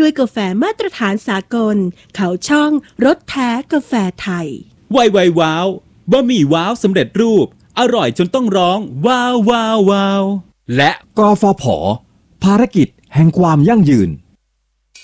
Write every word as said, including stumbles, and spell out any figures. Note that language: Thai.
ด้วยกาแฟมาตรฐานสากลเขาช่องรสแท้กาแฟไทยไวไวว้าวบะหมี่ว้าวสำเร็จรูปอร่อยจนต้องร้องว้าวว้าวว้าวและกฟผ.ภารกิจแห่งความยั่งยืน